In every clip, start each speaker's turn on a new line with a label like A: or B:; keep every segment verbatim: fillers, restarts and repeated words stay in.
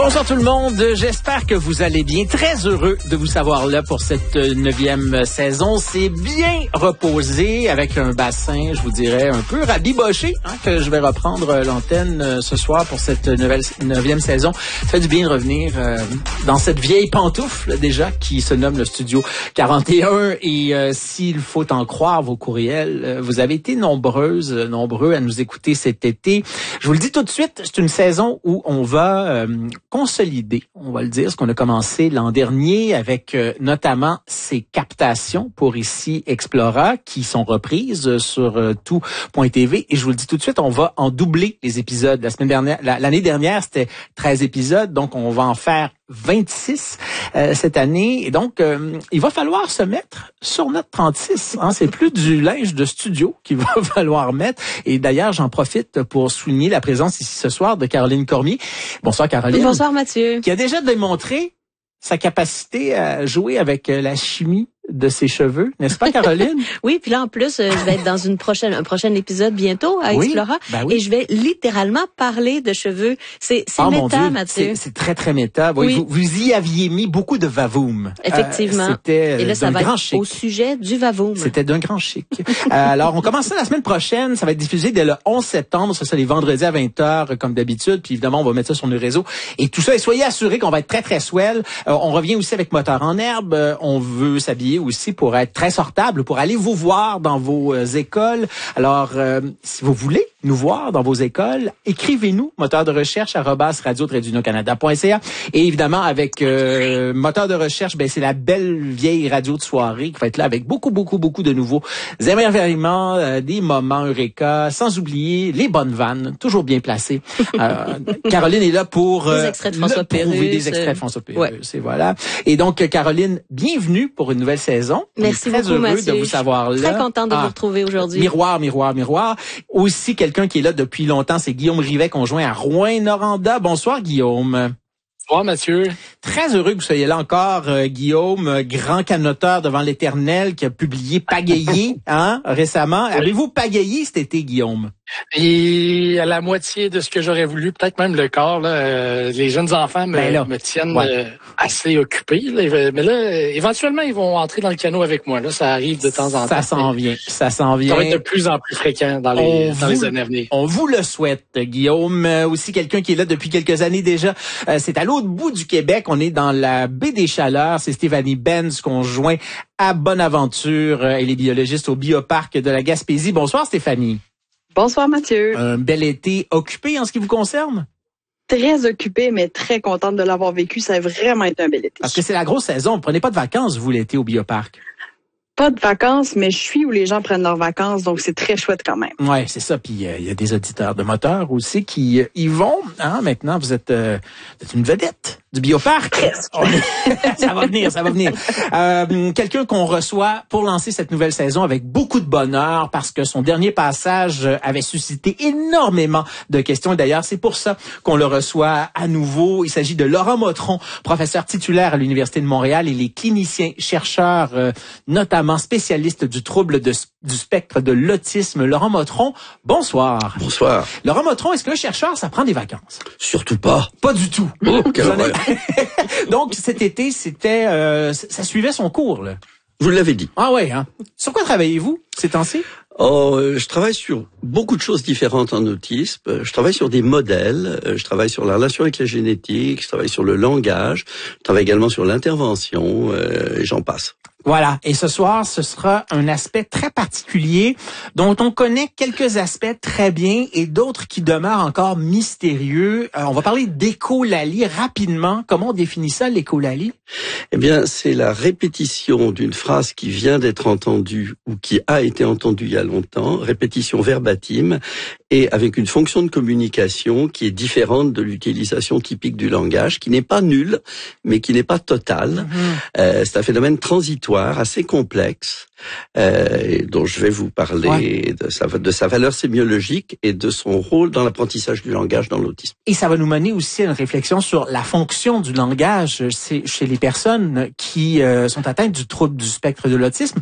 A: Bonsoir tout le monde, j'espère que vous allez bien. Très heureux de vous savoir là pour cette neuvième saison. C'est bien reposé avec un bassin, je vous dirais, un peu rabiboché, hein, que je vais reprendre l'antenne ce soir pour cette nouvelle neuvième saison. Ça fait du bien de revenir euh, dans cette vieille pantoufle déjà qui se nomme le Studio quarante et un. Et euh, s'il faut en croire vos courriels, euh, vous avez été nombreuses, nombreux à nous écouter cet été. Je vous le dis tout de suite, c'est une saison où on va euh, consolider, on va le dire, ce qu'on a commencé l'an dernier avec euh, notamment ces captations pour Ici Explora qui sont reprises sur euh, tout point t v. Et je vous le dis tout de suite, on va en doubler les épisodes. La semaine dernière, la, l'année dernière, c'était treize épisodes, donc on va en faire vingt-six euh, cette année. Et donc, euh, il va falloir se mettre sur notre trente-six. Hein. C'est plus du linge de studio qu'il va falloir mettre. Et d'ailleurs, j'en profite pour souligner la présence ici ce soir de Caroline Cormier. Bonsoir Caroline.
B: Bonsoir Mathieu.
A: Qui a déjà démontré sa capacité à jouer avec la chimie de ses cheveux, n'est-ce pas Caroline?
B: Oui, puis là en plus, euh, je vais être dans une prochaine, un prochain épisode bientôt à
A: oui,
B: Explora,
A: ben oui.
B: et je vais littéralement parler de cheveux. C'est, c'est
A: oh,
B: méta,
A: mon Dieu,
B: Mathieu.
A: C'est, c'est très très méta. Oui,
B: oui.
A: Vous, vous y aviez mis beaucoup de vavoum.
B: Effectivement.
A: Euh, c'était
B: et là, ça
A: d'un
B: va
A: grand
B: être
A: chic.
B: au sujet du vavoum.
A: C'était d'un grand chic. euh, alors, on commence ça la semaine prochaine. Ça va être diffusé dès le onze septembre. Ça, c'est les vendredis à vingt heures, comme d'habitude. Puis évidemment, on va mettre ça sur nos réseaux. Et tout ça, et soyez assurés qu'on va être très très swell. Euh, on revient aussi avec Moteur en herbe. Euh, on veut s'habiller aussi pour être très sortable, pour aller vous voir dans vos euh, écoles. Alors, euh, si vous voulez nous voir dans vos écoles, écrivez-nous, moteur de recherche, arobase radio tiret du nord canada point c a. Et évidemment, avec euh, moteur de recherche, ben c'est la belle vieille radio de soirée qui va être là avec beaucoup, beaucoup, beaucoup de nouveaux émerveillements, euh, des moments eureka, sans oublier les bonnes vannes, toujours bien placées. Euh, Caroline est là pour
B: euh, des extraits de François Pérusse.
A: Des extraits de François Pérusse, ouais. Et voilà. Et donc, Caroline, bienvenue pour une nouvelle saison.
B: Merci
A: très
B: beaucoup,
A: heureux
B: Mathieu.
A: de vous savoir là.
B: Très contente de ah, vous retrouver aujourd'hui.
A: Miroir, miroir, miroir. Aussi, quelqu'un qui est là depuis longtemps, c'est Guillaume Rivet, conjoint à Rouyn-Noranda. Bonsoir, Guillaume.
C: Bonsoir, Mathieu.
A: Très heureux que vous soyez là encore, euh, Guillaume, euh, grand cannoteur devant l'Éternel qui a publié Pagayer hein, récemment. Oui. Avez-vous pagayé cet été, Guillaume?
C: Et à la moitié de ce que j'aurais voulu, peut-être même le corps. Là, euh, les jeunes enfants me, ben là, me tiennent ouais. euh, assez occupé. Là, mais là, éventuellement, ils vont entrer dans le canot avec moi. Là, ça arrive de temps en temps.
A: Ça s'en vient, ça s'en vient.
C: Ça va être de plus en plus fréquent dans les, dans les années à venir.
A: On vous le souhaite, Guillaume. Euh, aussi quelqu'un qui est là depuis quelques années déjà. Euh, c'est à l'autre bout du Québec. On est dans la baie des Chaleurs. C'est Stéphanie Benz qu'on joint à Bonaventure. Elle est biologiste au Bioparc de la Gaspésie. Bonsoir, Stéphanie.
D: Bonsoir Mathieu.
A: Un bel été occupé en ce qui vous concerne?
D: Très occupé, mais très contente de l'avoir vécu. Ça a vraiment été un bel été.
A: Parce que c'est la grosse saison. Vous prenez pas de vacances, vous, l'été au Bioparc?
D: Pas de vacances, mais je suis où les gens prennent leurs vacances, donc c'est très chouette quand même.
A: Ouais, c'est ça. Puis il euh, y a des auditeurs de moteurs aussi qui euh, y vont. Hein, maintenant, vous êtes, euh, vous êtes une vedette du Bioparc. Ça va venir, ça va venir. Euh, quelqu'un qu'on reçoit pour lancer cette nouvelle saison avec beaucoup de bonheur parce que son dernier passage avait suscité énormément de questions. Et d'ailleurs, c'est pour ça qu'on le reçoit à nouveau. Il s'agit de Laurent Motron, professeur titulaire à l'Université de Montréal et les cliniciens chercheurs, euh, notamment spécialiste du trouble de, du spectre de l'autisme. Laurent Motron, bonsoir.
E: Bonsoir.
A: Laurent Motron, est-ce qu'un chercheur, ça prend des vacances?
E: Surtout pas.
A: Pas du tout.
E: Oh, quelle horreur.
A: Donc, cet été, c'était, euh, ça suivait son cours, là.
E: Vous l'avez dit.
A: Ah ouais, hein. Sur quoi travaillez-vous ces temps-ci?
E: Oh, euh, je travaille sur beaucoup de choses différentes en autisme. Je travaille sur des modèles, je travaille sur la relation avec la génétique, je travaille sur le langage, je travaille également sur l'intervention, euh, et j'en passe.
A: Voilà. Et ce soir, ce sera un aspect très particulier dont on connaît quelques aspects très bien et d'autres qui demeurent encore mystérieux. Euh, on va parler d'écholalie rapidement. Comment on définit ça, l'écholalie?
E: Eh bien, c'est la répétition d'une phrase qui vient d'être entendue ou qui a été entendue il y a longtemps, répétition verbatim, et avec une fonction de communication qui est différente de l'utilisation typique du langage, qui n'est pas nulle, mais qui n'est pas totale. Mmh. Euh, c'est un phénomène transitoire, assez complexe, euh, dont je vais vous parler ouais. de, sa, de sa valeur sémiologique et de son rôle dans l'apprentissage du langage dans l'autisme.
A: Et ça va nous mener aussi à une réflexion sur la fonction du langage chez les personnes qui euh, sont atteintes du trouble du spectre de l'autisme.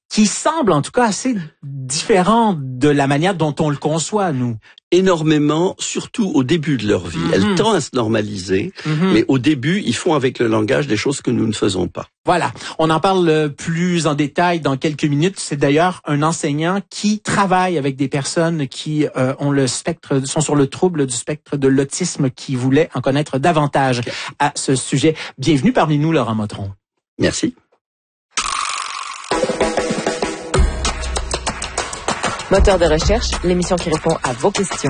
A: qui semble en tout cas assez différent de la manière dont on le conçoit, nous.
E: Énormément, surtout au début de leur vie. Mm-hmm. Elles tendent à se normaliser, mm-hmm. mais au début, ils font avec le langage des choses que nous ne faisons pas.
A: Voilà, on en parle plus en détail dans quelques minutes. C'est d'ailleurs un enseignant qui travaille avec des personnes qui euh, ont le spectre, sont sur le trouble du spectre de l'autisme, qui voulait en connaître davantage à ce sujet. Bienvenue parmi nous, Laurent Motron.
E: Merci.
F: Moteur de recherche, l'émission qui répond à vos questions.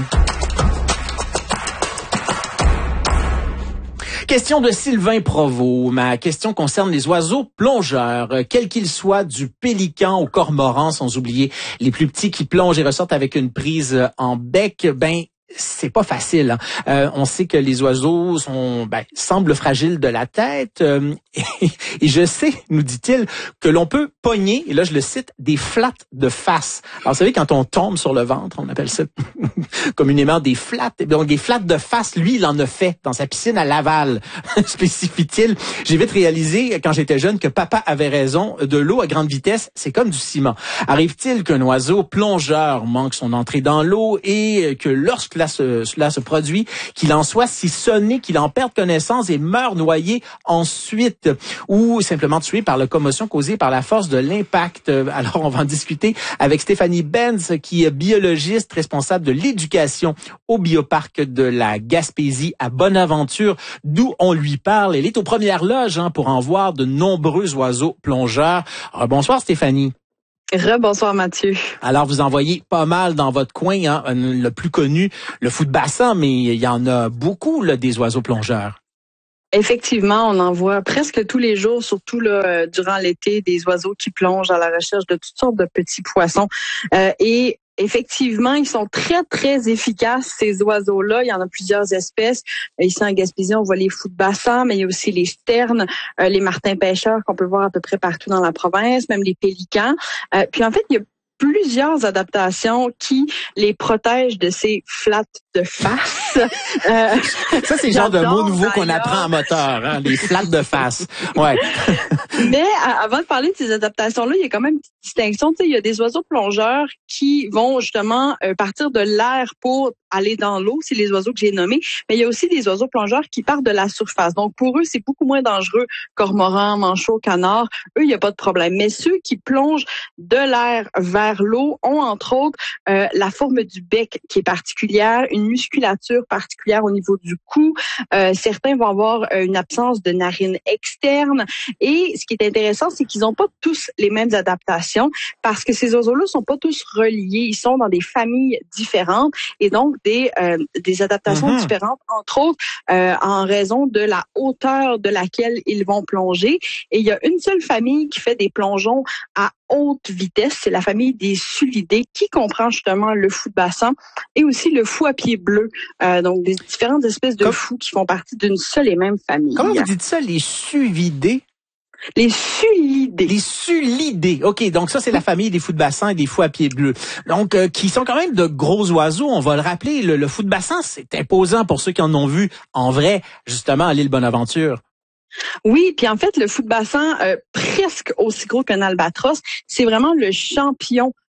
A: Question de Sylvain Provost. Ma question concerne les oiseaux plongeurs, quels qu'ils soient, du pélican au cormoran, sans oublier les plus petits qui plongent et ressortent avec une prise en bec. Ben, c'est pas facile. Hein. Euh, on sait que les oiseaux sont, ben, semblent fragiles de la tête. Euh, et, et je sais, nous dit-il, que l'on peut pogner, et là je le cite, des flattes de face. Alors vous savez, quand on tombe sur le ventre, on appelle ça communément des flattes. Donc des flattes de face, lui, il en a fait dans sa piscine à Laval, spécifie-t-il. J'ai vite réalisé, quand j'étais jeune, que papa avait raison. De l'eau à grande vitesse, c'est comme du ciment. Arrive-t-il qu'un oiseau plongeur manque son entrée dans l'eau et que lorsque Cela se, cela se produit, qu'il en soit si sonné qu'il en perde connaissance et meurt noyé ensuite, ou simplement tué par la commotion causée par la force de l'impact. Alors, on va en discuter avec Stéphanie Benz, qui est biologiste responsable de l'éducation au bioparc de la Gaspésie à Bonaventure, d'où on lui parle. Elle est aux premières loges hein, pour en voir de nombreux oiseaux plongeurs. Alors, bonsoir Stéphanie.
D: Rebonsoir Mathieu.
A: Alors, vous en voyez pas mal dans votre coin, hein, le plus connu, le fou de bassin, mais il y en a beaucoup là, des oiseaux plongeurs.
D: Effectivement, on en voit presque tous les jours, surtout là, durant l'été, des oiseaux qui plongent à la recherche de toutes sortes de petits poissons. Euh, et effectivement, ils sont très, très efficaces, ces oiseaux-là. Il y en a plusieurs espèces. Ici, en Gaspésie, on voit les fous de bassin, mais il y a aussi les sternes, euh, les martins pêcheurs qu'on peut voir à peu près partout dans la province, même les pélicans. Euh, puis en fait, il y a plusieurs adaptations qui les protègent de ces flattes de face.
A: Euh, ça, c'est le genre de mot nouveau qu'on apprend en moteur, hein, les flattes de face. Ouais.
D: Mais avant de parler de ces adaptations-là, il y a quand même une petite distinction. Tu sais, il y a des oiseaux plongeurs qui vont justement euh, partir de l'air pour aller dans l'eau, c'est les oiseaux que j'ai nommés. Mais il y a aussi des oiseaux plongeurs qui partent de la surface. Donc, pour eux, c'est beaucoup moins dangereux. Cormorans, manchots, canards, eux, il n'y a pas de problème. Mais ceux qui plongent de l'air vers l'eau ont, entre autres, euh, la forme du bec qui est particulière, une musculature particulière au niveau du cou. Euh, certains vont avoir euh, une absence de narine externe. Et ce qui est intéressant, c'est qu'ils n'ont pas tous les mêmes adaptations parce que ces oiseaux-là sont pas tous reliés. Ils sont dans des familles différentes et donc des euh, des adaptations mm-hmm. différentes, entre autres euh, en raison de la hauteur de laquelle ils vont plonger. Et il y a une seule famille qui fait des plongeons à haute vitesse, c'est la famille des sulidés qui comprend justement le fou de bassin et aussi le fou à pied bleu. Euh, donc des différentes espèces de Comme... fous qui font partie d'une seule et même famille.
A: Comment vous dites ça, les suvidés?
D: Les sulidés.
A: Les sulidés. OK, donc ça, c'est la famille des fous de bassin et des fous à pied bleu. Donc, euh, qui sont quand même de gros oiseaux. On va le rappeler, le, le fou de bassin, c'est imposant pour ceux qui en ont vu en vrai, justement, à l'île Bonaventure.
D: Oui, puis en fait, le fou de bassin, euh, presque aussi gros qu'un albatros, c'est vraiment le champion